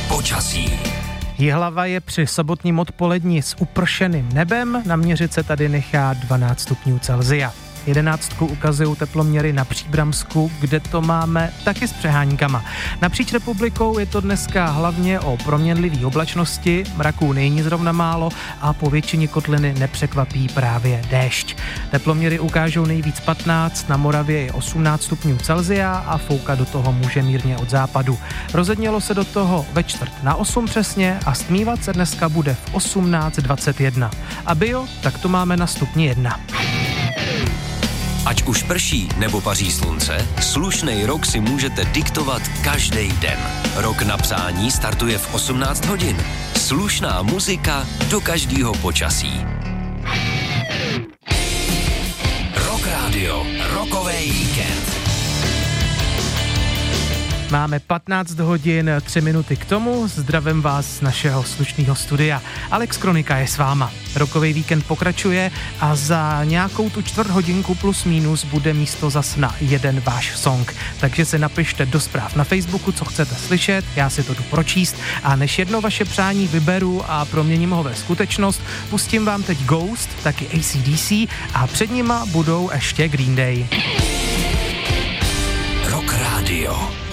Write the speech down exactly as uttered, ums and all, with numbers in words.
Počasí. Jihlava je při sobotním odpoledni s upršeným nebem, naměřit se tady nechá dvanáct stupňů Celsia. Jedenáctku ukazují teploměry na Příbramsku, kde to máme taky s přeháníkama. Napříč republikou je to dneska hlavně o proměnlivý oblačnosti, mraků není zrovna málo a po většině kotliny nepřekvapí právě déšť. Teploměry ukážou nejvíc patnáct, na Moravě je osmnáct stupňů Celsia a fouka do toho může mírně od západu. Rozednělo se do toho ve čtvrt na osm přesně a stmívat se dneska bude v osmnáct dvacet jedna. A bio, tak to máme na stupni jedna. Ať už prší nebo paří slunce, slušnej rok si můžete diktovat každý den. Rok na psání startuje v osmnáct hodin. Slušná muzika do každého počasí. Rock Radio, rokovej víkend. Máme patnáct hodin, tři minuty k tomu. Zdravím vás z našeho slušného studia. Alex Kronika je s váma. Rokový víkend pokračuje a za nějakou tu čtvrt hodinku plus minus bude místo zas na jeden váš song. Takže se napište do zpráv na Facebooku, co chcete slyšet, já si to jdu pročíst a než jedno vaše přání vyberu a proměním ho ve skutečnost, pustím vám teď Ghost, taky A C D C a před nima budou ještě Green Day. Rock Radio.